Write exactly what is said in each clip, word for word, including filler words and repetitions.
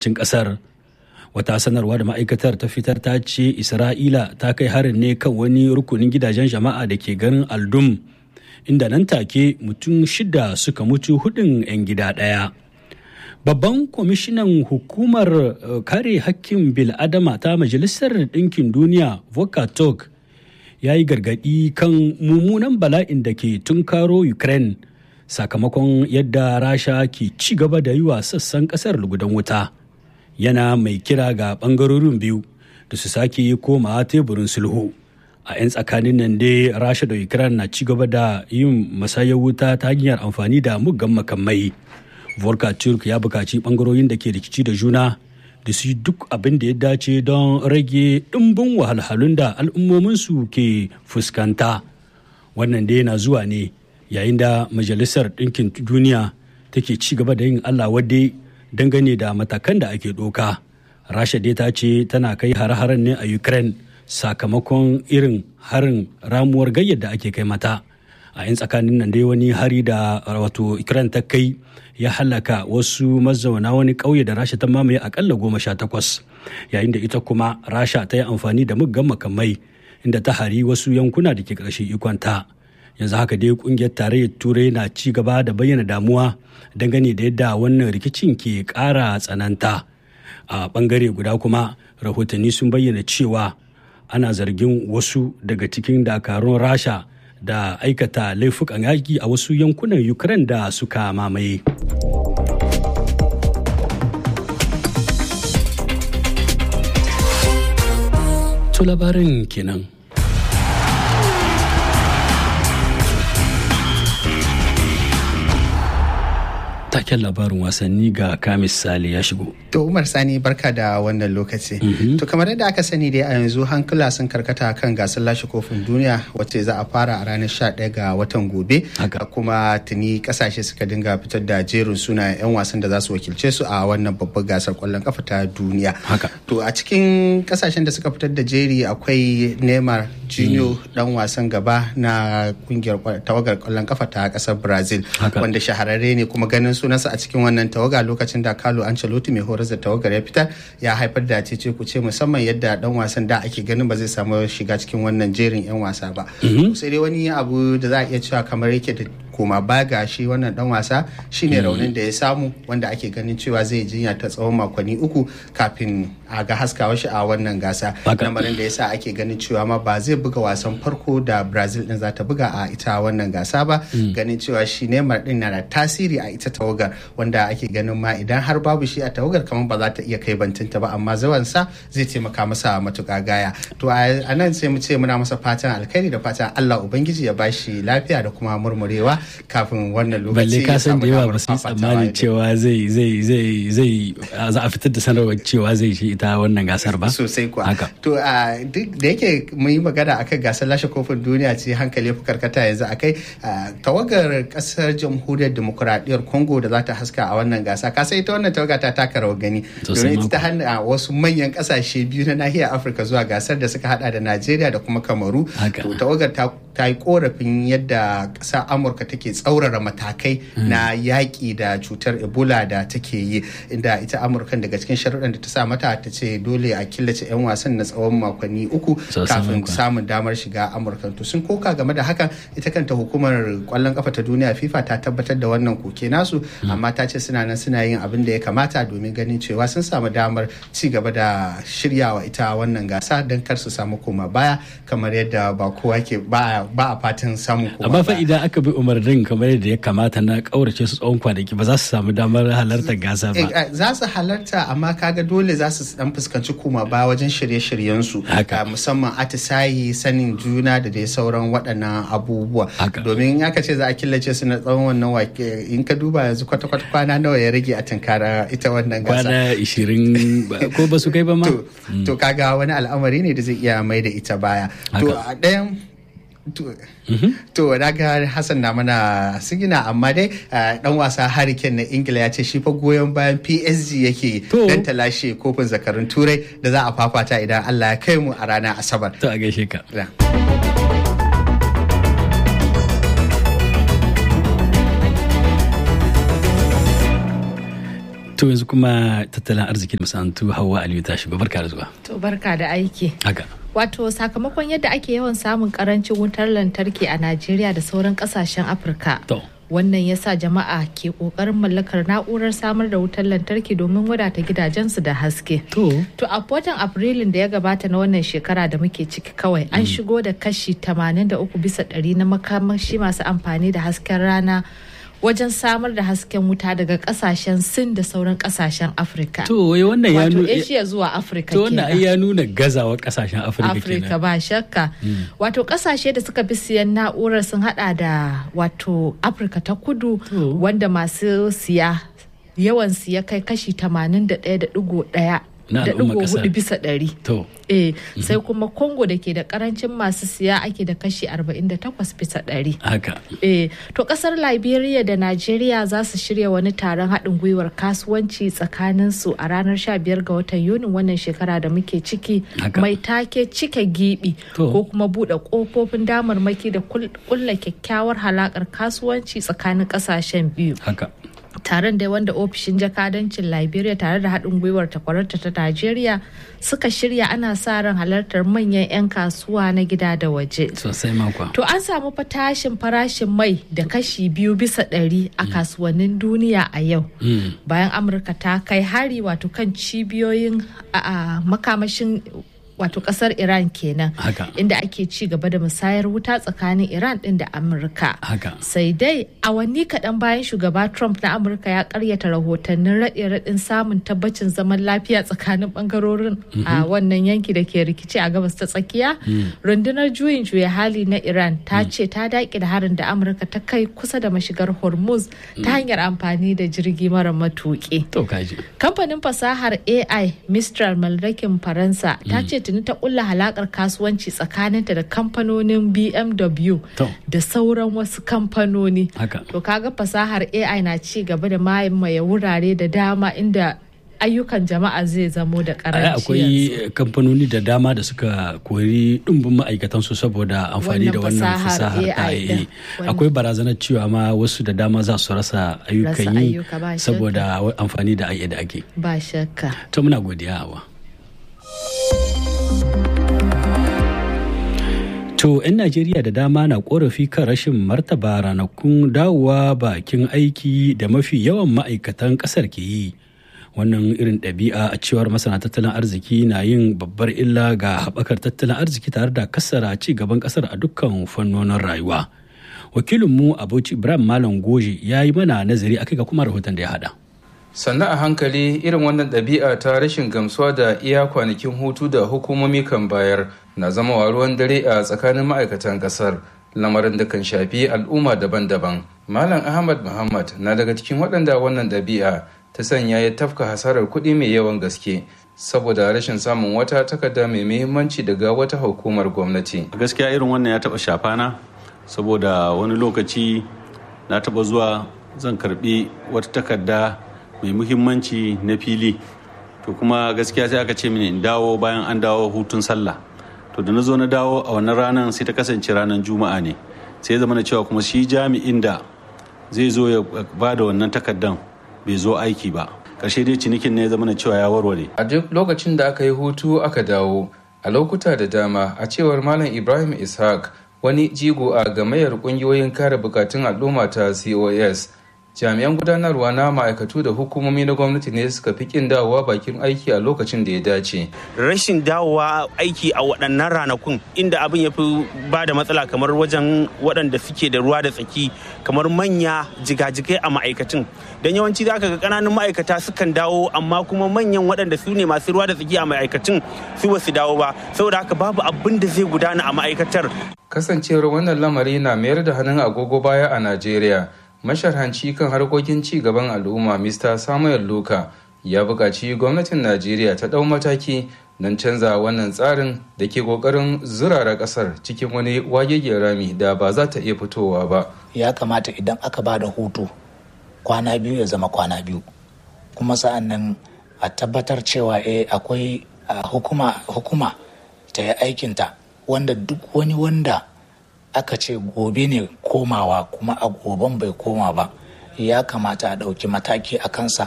cin ƙasar. Wata sanarwa da ma'aikatar ta fitar ta ce Isra'ila ta kai harin ne kan wani rukunin gidajen jama'a da ke garin Aldum, inda nan take mutum shida suka mutu, hudun 'yan gida ɗaya. Babban kwamishinan hukumar kare hakkin bil'adama ta Majalisar Ɗinkin Duniya Volker Turk ya yi gargaɗi kan mummunan bala'in da ke tunkaro Ukraine sakamakon yadda Rasha ke ci gaba da yi wa sassan ƙasar lugudan wuta. Yana mai kira ga ɓangarorin biyu da su sake koma teburin sulhu. A 'yan tsakanin nan dai Rasha da Ukraine na ci gaba da yin musayar wuta ta hanyar amfani da muggan makamai. Volker Turk ya buƙaci ɓangarorin da ke rikici da juna da su yi duk abin da ya dace don rage ɗimbin wahalhalun da al'ummominsu ke fuskanta. Wannan dai na zuwa ne yayin da Majalisar Ɗinkin Duniya take ci gaba da yin Allah wadde dangane da matakan da ake ɗoka. Rasha dai ta ce tana kai hare-haren ne a Ukraine sakamakon irin harin ramuwar gayyar da ake kai mata. A 'yan tsakanin nan dai wani hari da wato Ukraine ta kai ya halaka wasu mazauna wani ƙauye da Rasha ta mamaye akalla goma sha takwas, yayin da ita kuma Rasha ta yi amfani da muggan makamai inda ta hari wasu yankuna da ke ƙarshen ikonta. Yanzu haka dai ƙungiyar tarayyar Turai na ci gaba da bayyana damuwa dangane da yadda wannan rikicin ke ƙara tsananta. A ɓangare guda kuma rahotanni sun bayyana cewa ana zargin wasu daga cikin dakarun Rasha da aikata laifukan yaƙi a wasu yankunan Ukraine da suka mamaye. To labarin kenan. Taken labarin wasanni ga Kamis Sale ya shigo. To Umar Sani barka da wannan lokaci. Mm-hmm. To kamar yadda aka sani dai a yanzu hankula sun karkata kan gasar lashe kofin duniya wacce za a fara a ranar sha ɗaya ga watan gobe. Haka. Kuma tuni kasashe suka dinga fitar da jerin sunayen 'yan wasan da za su wakilce su a wannan babbar gasar kwallon kafa ta duniya. Haka. To a cikin kasashen da suka fitar da jeri akwai Neymar Junior mm. dan wasan gaba na kungiyar tawagar kwallon kafa ta kasar Brazil. Haka. Wanda shahararre ne kuma ganin sunansa a cikin wannan tawaga lokacin da Carlo Ancelotti mai horar da tawagar ya fitar ya haifar da cece kuce musamman yadda dan wasan da ake ganin ba zai samu shiga cikin wannan jerin 'yan wasa ba. Mm-hmm. Sai dai wani abu da za a iya cewa kamar yake da koma baya ga shi wannan dan wasa shine mm-hmm. raunin da ya samu wanda ake ganin cewa zai jinya ta tsawon makonni uku kafin a ga haskawa shi a wannan gasa. Lamarin da yasa ake ganin cewa ma ba zai buga wasan farko da Brazil din za ta buga a ita wannan gasa ba. Mm. Ganin cewa shi Neymar din na da tasiri a ita tawagar wanda ake ganin ma idan har babu shi a tawagar kamar ba za ta iya kai bantinta ba amma zawansa zai taimaka masa matuƙa gaya. To a nan sai mu ce muna masa fatan alkhairi da fatan Allah Ubangiji ya bashi lafiya da kuma murmurewa kafin wannan lokaci. Balle ka san da yawa ba su tsammani cewa zai zai zai zai za a fitar da sanarwar cewa zai shi ita wannan gasar ba. Sosai kuwa. To duk da yake mun yi magana akan gasar lashe kofin duniya ce hankali fi karkata yanzu akai tawagar kasar jamhuriyar demokuraɗiyyar Congo da za ta haska a wannan gasa ka sai ita wannan tawaga ta taka rawar gani domin ita ta hana wasu manyan kasashe biyu na nahiyar Afirka zuwa gasar da suka hada da Najeriya da kuma Kamaru. To tawagar ta ta yi korafin yadda ƙasar Amurka take tsaurara matakai na yaƙi da cutar Ebola da take yi inda ita Amurkan daga cikin sharuɗan da ta sa mata ta ce dole a killace 'yan wasan na tsawon makonni uku kafin samun damar shiga Amurka. To sun koka game da hakan ita kanta hukumar kwallon kafa ta duniya FIFA ta tabbatar da wannan koke nasu amma ta ce suna nan suna yin abin da ya kamata domin ganin cewa sun samu damar ci gaba da shiryawa ita wannan gasa don kar su samu koma baya kamar yadda ba kowa ke ba a fatan samun koma baya. Amma fa idan aka bi umarnin kamar yadda ya kamata na kaurace su tsawon kwanaki ba za su samu damar halartar gasa ba. Za su halarta amma kaga dole za su dan fuskanci koma baya wajen shirye-shiryen su musamman atisayi sanin juna da dai sauran waɗannan abubuwa. Domin aka ce za a killace su na tsawon wannan wake in ka duba yanzu kwata-kwata kwana nawa ya rage a tunkara ita wannan gasa. Kwana ishirin ko ba su kai ba ma. To kaga wani al'amari ne da zai iya mai da ita baya. To a ɗayan To, mm-hmm. to daga Hassan na mana sigina amma dai dan wasa Harry Kane na Ingila ya ce shi fa goyon bayan P S G yake dan ta lashe kofin zakarun Turai da za a fafata idan Allah ya kai mu a ranar Asabar. To a gaishe ka. To yanzu kuma tattalin arzikin masana'antu Hauwa Aliyu ta shigo, barka da zuwa. To barka da aiki. Haka. Wato sakamakon yadda ake yawan samun karancin wutar lantarki a Najeriya da sauran kasashen Afirka. To. Wannan ya sa jama'a ke kokarin mallakar na'urar samar da wutar lantarki domin wadata gidajensu da haske. To. To a watan Afrilun da ya gabata na wannan shekara da muke ciki kawai an shigo da kashi tamanin da uku bisa ɗari na makamashi masu amfani da hasken rana wajen samar da hasken wuta daga kasashen Sin da sauran kasashen Afirka. To wai wannan ya nuna wato Asia zuwa Afirka kenan. To wannan ai ya nuna gazawar kasashen Afirka kenan. Afirka ba shakka. Mm. Wato kasashe da suka fi siyan na'urar sun hada da wato Afirka ta Kudu oh. wanda masu siya yawan siya kai kashi tamanin da ɗaya da ɗigo ɗaya da ɗigo hudu bisa ɗari. To. Eh, mm-hmm. Sai kuma Congo da ke da karancin masu siya ake da kashi arba'in da takwas bisa ɗari. Haka. Eh, to kasar Liberia da Najeriya za su shirya wani taron haɗin gwiwar kasuwanci tsakanin su a ranar sha biyar ga watan Yunin wannan shekara da muke ciki. Haka. Mai take cike gibi ko kuma buɗe ƙofofin damarmaki da kulla kyakkyawar halakar kasuwanci tsakanin ƙasashen biyu. Haka. Taron da wanda ofishin jakadancin Liberia tare da haɗin gwiwar takwararta ta Najeriya suka shirya ana sa ran halartar manyan 'yan kasuwa na gida da waje. Sosai makwa. To an samu fatashin farashin mai da kashi biyu bisa ɗari a kasuwannin duniya a yau. Mm. Bayan Amurka ta kai hari wato kan cibiyoyin a makamashin wato kasar Iran kenan. Haka. Inda ake ci gaba da musayar wuta tsakanin Iran din da Amurka. Haka. Sai dai awanni kaɗan bayan shugaba Trump na Amurka ya karyata rahotannin raɗe-raɗin samun tabbacin zaman lafiya tsakanin bangarorin mm-hmm. a wannan yanki da ke rikici a gabas ta tsakiya. Mm. Rundunar juyin juya hali na Iran ta mm. ce ta daƙi da harin da Amurka ta kai kusa da mashigar Hormuz mm. ta hanyar amfani da jirgi mara matuƙi. To kaji. Kamfanin fasahar A I Mistral mallakin Faransa ta ce tuni ta kulla halakar kasuwanci tsakaninta da kamfanonin B M W to. Da sauran wasu kamfanoni. Haka. To kaga fasahar A I na ci gaba da mamaye wurare da dama inda ayyukan jama'a zai zamo da karanci. Akwai kamfanoni da dama da suka kori ɗumbin ma'aikatansu saboda amfani da wannan fasahar A I. Akwai barazanar cewa ma wasu da dama za su rasa ayyukan yi saboda amfani da A I da ake. Ba shakka. To muna godiya Awa. To 'yan Najeriya da dama na korafi kan rashin martaba ranakun dawowa bakin aiki da mafi yawan ma'aikatan ƙasar ke yi. Wannan irin ɗabi'a a cewar masana tattalin arziki na yin babbar illa ga haɓakar tattalin arziki tare da kasara ci gaban ƙasar a dukkan fannonin rayuwa. Wakilinmu Abuci Ibrahim Malam Goji ya yi mana nazari akai ga kuma rahoton da ya haɗa. Sannan a hankali irin wannan ɗabi'a ta rashin gamsuwa da iya kwanakin hutu da hukumomi kan bayar na zama ruwan dare a tsakanin ma'aikatan ƙasar, lamarin da kan shafi al'umma daban-daban. Malam Ahmad Muhammad na daga cikin waɗanda wannan ɗabi'a ta sanya ya tafka hasarar kuɗi mai yawan gaske saboda rashin samun wata takarda mai muhimmanci daga wata hukumar gwamnati. Gaskiya irin wannan ya taɓa shafana saboda wani lokaci na taɓa zuwa zan karɓi wata takarda mai muhimmanci na fili, to kuma gaskiya sai aka ce mini in dawo bayan an dawo hutun sallah. To da na zo na dawo a wannan ranar sai ta kasance ranar juma'a ne, sai zama na cewa kuma shi jami'in da zai zo ya ba da wannan takardan bai zo aiki ba. Ƙarshe dai cinikin ne ya zama na cewa ya warware. A duk lokacin da aka yi hutu aka dawo, a lokuta da dama a cewar Malam Ibrahim Ishaq, wani jigo a gamayyar ƙungiyoyin kare bukatun al'umma ta C O S, jami'an gudanarwa na ma'aikatu da hukumomi na gwamnati ne suka fi kin dawowa bakin aiki a lokacin da ya dace. Rashin dawowa aiki a waɗannan ranakun inda abin ya fi ba da matsala kamar wajen waɗanda suke da ruwa da tsaki, kamar manya jigajigai a ma'aikatun. Don yawanci za ka ga ƙananan ma'aikata sukan dawo amma kuma manyan waɗanda su ne masu ruwa da tsaki a ma'aikatun su ba su dawo ba, saboda haka babu abin da zai gudana a ma'aikatar. Kasancewar wannan lamari na mayar da hannun agogo baya a Najeriya. Masharhanci kan harkokin ci gaban al'umma Mister Samuel Luka ya buƙaci gwamnatin Najeriya ta ɗau mataki don canza wannan tsarin da ke ƙoƙarin zurara ƙasar cikin wani wagegen rami da ba za ta iya fitowa ba. Ya kamata idan aka ba da hutu kwana biyu ya zama kwana biyu, kuma sa'an nan a tabbatar cewa eh akwai hukuma hukuma ta yi aikinta, wanda duk wani wanda aka ce gobe ne komawa kuma a goben bai koma ba, ya kamata a ɗauki mataki a kansa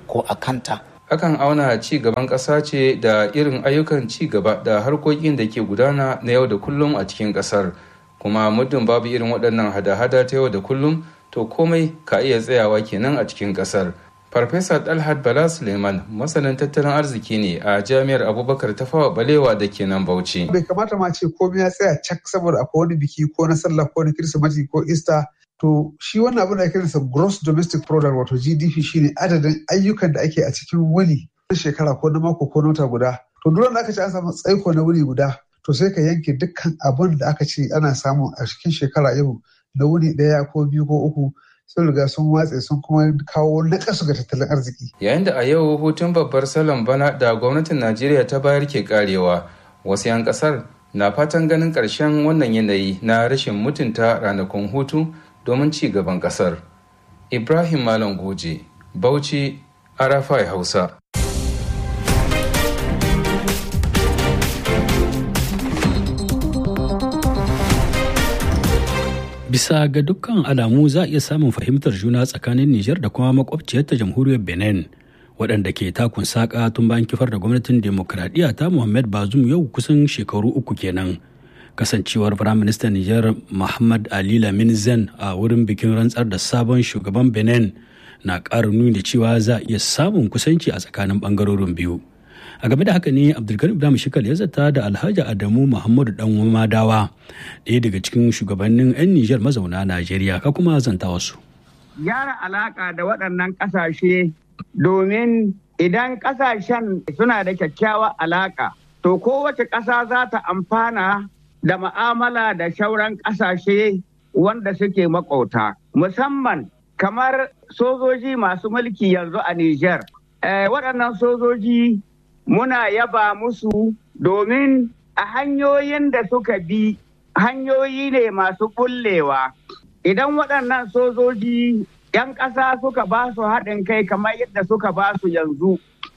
ko a kanta. Akan auna ci gaban ƙasa ce da irin ayyukan ci gaba da harkokin da ke gudana na yau da kullum a cikin ƙasar. Kuma muddin babu irin waɗannan hada-hada ta yau da kullum, to komai ka iya tsayawa kenan a cikin ƙasar. Farfesa Dalhat Bala Suleiman masanin tattalin arziki ne a Jami'ar Abubakar Tafawa Balewa da ke nan Bauchi. Bai kamata ma ce komai ya tsaya cak saboda akwai wani biki ko na sallah ko na Kirsimeti ko Easter. To shi wannan abin da ake kiransa gross domestic product wato G D P shine adadin ayyukan da ake a cikin wuni na shekara ko na mako ko na wata guda. To duk da aka ce an samu tsaiko na wuni guda to sai ka yanke dukkan abin da aka ce ana samu a cikin shekara yau na wuni ɗaya ko biyu ko uku sun riga sun watse sun kuma kawo nakasu ga tattalin arziki. Yayin da a yau hutun babbar salon bana da gwamnatin Najeriya ta bayar ke karewa, wasu 'yan kasar na fatan ganin ƙarshen wannan yanayi na rashin mutunta ranakun hutu domin ci gaban kasar. Ibrahim Malam Goje, Bauchi, Arafai Hausa. Bisa ga dukkan alamu za a iya samun fahimtar juna tsakanin Nijar da kuma makwabciyarta jamhuriyar Benin, waɗanda ke takun saƙa tun bayan kifar da gwamnatin demokradiyya ta Muhammad Bazoum yau kusan shekaru uku kenan. Kasancewar Firaministan Nijar Muhammad Ali Lamin Zen a wurin bikin rantsar da sabon shugaban Benin na ƙara nuni da cewa za a iya samun kusanci a tsakanin ɓangarorin biyu. A game da haka ne Abdulkarim Ibrahim Shikal ya zata da Alhaji Adamu Muhammadu Dan Madawa, ɗaya daga cikin shugabannin 'yan Nijar mazauna Najeriya, ka kuma zanta wasu. Gyara alaƙa da waɗannan ƙasashe domin idan ƙasashen suna da kyakkyawar alaƙa, to kowace ƙasa za ta amfana da ma'amala da shauran ƙasashe wanda suke maƙota. Musamman kamar sojoji masu mulki yanzu a Nijar. Eh, waɗannan sojoji muna yaba musu domin a hanyoyin da suka bi hanyoyi ne masu bullewa. Idan waɗannan sojoji 'yan ƙasa suka ba su haɗin kai kamar yadda suka ba su yanzu,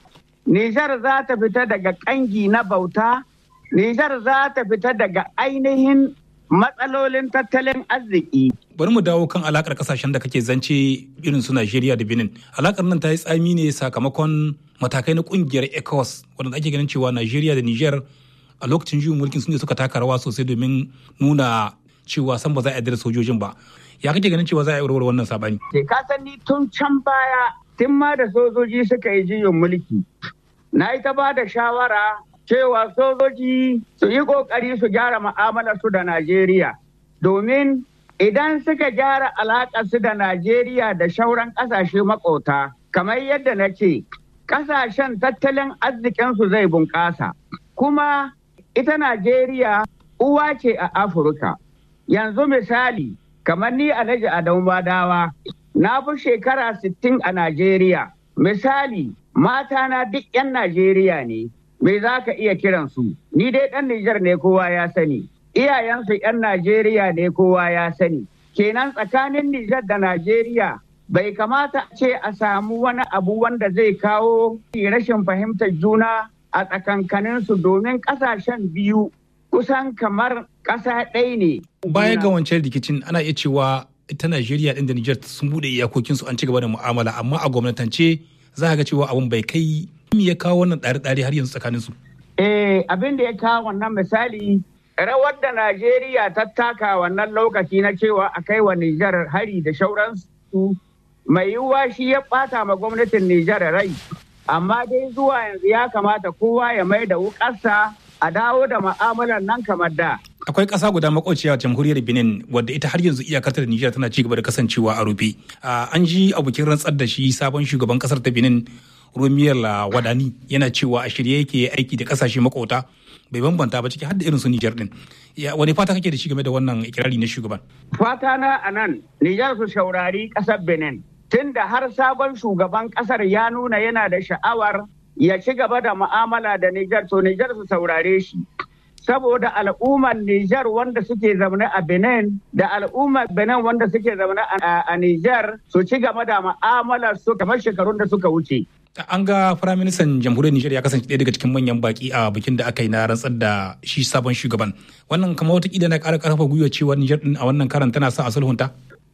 Nijar za ta fita daga ƙangi na bauta, Nijar za ta fita daga ainihin matsalolin tattalin arziki. Bari mu dawo kan alakar kasashen da kake zance irin su Najeriya da Benin. Alakar nan ta yi tsami ne sakamakon matakai na kungiyar ECOWAS wanda ake ganin cewa Najeriya da Niger a lokacin juyin mulkin su ne suka taka rawa sosai domin nuna cewa san ba za a yarda da sojojin ba. Ya kake ganin cewa za a yi warware wannan sabani? Ka san ni tun can baya tun ma da sojoji suka yi juyin mulki. Na yi ta ba da shawara cewa sojoji su yi ƙoƙari su gyara mu'amalar su da Najeriya domin idan suka gyara alaƙar su da Najeriya da shauran ƙasashe maƙota kamar yadda na ce ƙasashen tattalin arzikinsu zai bunƙasa kuma ita Najeriya uwa ce a Afirka. Yanzu misali kamar ni Alhaji Adamu Badawa na fi shekara sittin a Najeriya. Misali mata na duk 'yan Najeriya ne. Me za ka iya kiransu? Ni dai ɗan Nijar ne kowa ya sani. Iyayensu 'yan Najeriya ne kowa ya sani. Kenan tsakanin Nijar da Najeriya bai kamata ce a samu wani abu wanda zai kawo rashin fahimtar juna a tsakankaninsu domin ƙasashen biyu kusan kamar ƙasa ɗaya ne. Baya ga wancan rikicin ana iya cewa ita Najeriya ɗin da Nijar sun buɗe iyakokinsu an ci gaba da mu'amala amma a gwamnatance za a ga cewa abun bai kai. Me ya kawo wannan ɗare-ɗare har yanzu tsakanin su? Eh, abin da ya kawo wannan misali rawar da Najeriya ta taka wannan lokaci na cewa a kai wa Nijar hari da shauransu mai yiwuwa shi ya ɓata ma gwamnatin Nijar rai. Amma dai zuwa yanzu ya kamata kowa ya mai da wukarsa a dawo da ma'amalar nan kamar da. Akwai ƙasa guda makwauciya jamhuriyar Benin wadda ita har yanzu iyakarta da Nijar tana ci gaba da kasancewa a rufe. An ji a bikin rantsar da shi sabon shugaban ƙasar ta Benin Romiyar Wadani yana cewa a shirye yake aiki da kasashe makota bai bambanta ba ciki har da irin su Nijar din. Wani fata kake da shi game da wannan ikirari na shugaban? Fata na a nan Nijar su shaurari kasar Benin tunda har sabon shugaban kasar ya nuna yana da sha'awar ya ci gaba da mu'amala da Nijar to Nijar su saurare shi. Saboda al'ummar Nijar wanda suke zaune a Benin da al'ummar Benin wanda suke zaune a Nijar su ci gaba da mu'amalar su kamar shekarun da suka wuce. An ga Firaministan Jamhuriyar Nijar ya kasance ɗaya daga cikin manyan baki a bikin da aka yi na rantsar da shi sabon shugaban. Wannan kamar watakila na ƙara ƙarfafa gwiwa cewa Nijar ɗin a wannan karan tana sa a sulhunta?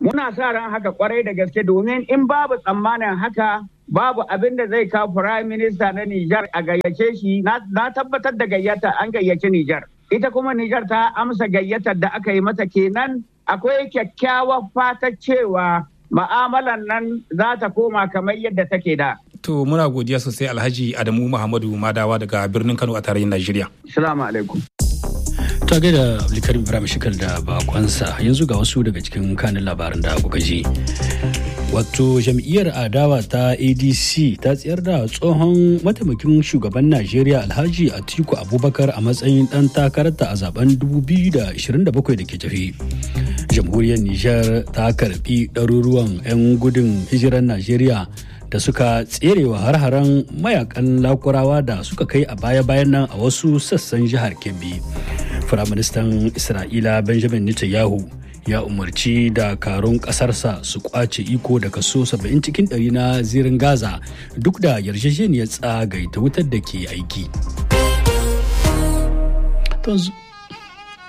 Muna sa ran haka kwarai da gaske domin in babu tsammanin haka babu abin da zai kawo Prime Minister na Nijar a gayyace shi na tabbatar da gayyata an gayyaci Nijar. Ita kuma Nijar ta amsa gayyatar da aka yi mata kenan akwai kyakkyawar fata cewa ma'amalan nan za ta koma kamar yadda take da. To muna godiya sosai Alhaji Adamu Muhammadu Madawa daga birnin Kano a tarayyar Najeriya. Assalamu alaikum. Ta gaida Abdulkarim Ibrahim Shikal da bakonsa yanzu ga wasu daga cikin kanin labaran da kuka ji. Wato jam'iyyar adawa ta A D C ta tsayar da tsohon mataimakin shugaban Najeriya Alhaji Atiku Abubakar a matsayin ɗan takararta a zaben dubu biyu da ashirin da bakwai da ke tafi. Jamhuriyar Nijar ta karbi ɗaruruwan 'yan gudun hijirar Najeriya da suka tserewa har-haren mayakan lakurawa da suka kai a baya-bayan nan a wasu sassan jihar Kebbi. Firaministan Isra'ila Benjamin Netanyahu ya umarci dakarun ƙasarsa su kwace iko da kaso saba'in cikin ɗari na zirin Gaza duk da yarjejeniyar tsagaita wutar da ke aiki.